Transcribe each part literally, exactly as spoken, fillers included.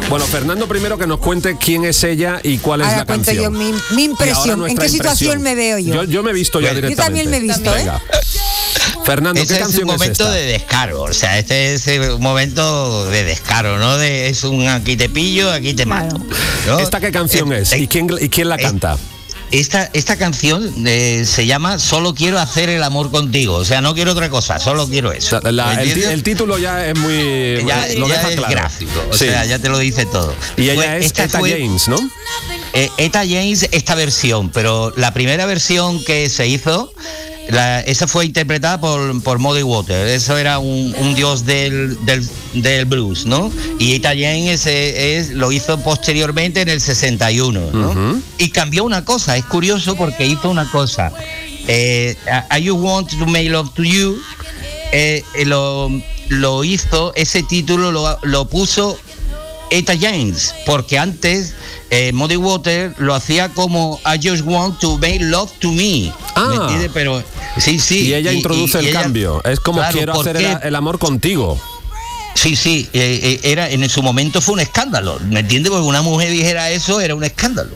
Bueno, Fernando, primero que nos cuente quién es ella y cuál es Ahora la cuento canción. yo mi, mi impresión, en qué situación impresión. me veo yo. Yo, yo me he visto ya Yo directamente. también me he visto, Venga. ¿eh? Fernando, Ese ¿qué es canción un momento es esta? de descaro, o sea, este es un momento de descaro, ¿no? De, es un aquí te pillo, aquí te mato. ¿no? ¿Esta qué canción Eh, es? ¿Y quién, y quién la eh, canta? Esta, esta canción eh, se llama Solo quiero hacer el amor contigo, o sea, no quiero otra cosa, solo quiero eso. La- la- ¿Me el, ti- entiendes? el título ya es muy... ya, lo ya deja es claro. gráfico, o Sí. sea, ya te lo dice todo. Y ella Pues es esta Etta fue- James, ¿no? Eh, Etta James, esta versión, pero la primera versión que se hizo, la, esa fue interpretada por, por Muddy Water. Eso era un, un dios del, del, del blues, ¿no? Y Etta James eh, es, lo hizo posteriormente en el sesenta y uno, ¿no? Uh-huh. Y cambió una cosa, es curioso porque hizo una cosa. Eh, I You Want to Make Love to You, eh, lo, lo hizo, ese título lo, lo puso Etta James, porque antes eh, Muddy Water lo hacía como I Just Want to Make Love to Me. Ah. ¿Me entiendes? Pero sí, sí. Y ella y, introduce y, el y ella, cambio. Es como claro, quiero hacer porque, el, el amor contigo. Sí, sí, eh, eh, era en su momento fue un escándalo, ¿me entiendes? Porque una mujer dijera eso era un escándalo.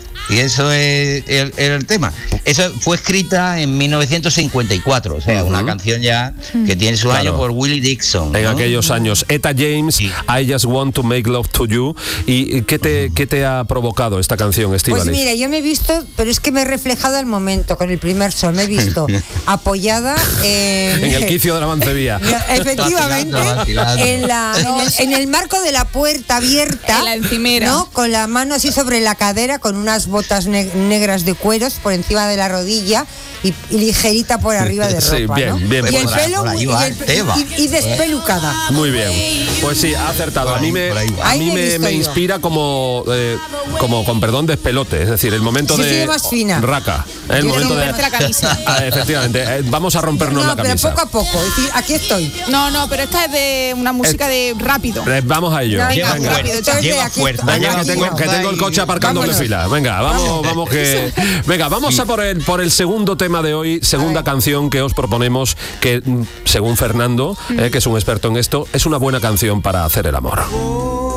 Y eso es el, el tema. Eso fue escrita en mil novecientos cincuenta y cuatro, o sea, uh-huh. una canción ya que tiene sus claro. años por Willie Dixon, en ¿no? aquellos años. Etta James, sí. I Just Want to Make Love to You. ¿Y qué te, qué te ha provocado esta canción, Estíbaliz? Pues mira, yo me he visto, pero es que me he reflejado al momento con el primer sol, me he visto apoyada en, en el quicio de la mancebía. Efectivamente, en, la, en, el, en el marco de la puerta abierta, en la encimera, ¿no? Con la mano así sobre la cadera, con unas botas ne- negras de cueros por encima de la rodilla y, y ligerita por arriba de ropa, sí, bien, ¿no? bien, y el por pelo ahí, y, va, el, y, y despelucada. Muy bien. Pues sí, ha acertado. A mí me, a mí me, me inspira como, eh, como, con perdón, despelote. Es decir, el momento sí, de sí, más fina. raca. El Yo momento de la camisa. Ah, efectivamente, eh, vamos a rompernos no, la camisa. pero poco a poco. Es decir, aquí estoy. No, no, pero esta es de una música eh, de rápido. Eh, vamos a ello. No, venga, venga. rápido, lleva fuerza. Venga, que tengo, que tengo el coche aparcando en fila. Venga, vamos, vamos que. Venga, vamos a por el por el segundo tema de hoy, segunda canción que os proponemos, que según Fernando, eh, que es un experto en esto, es una buena canción para hacer el amor.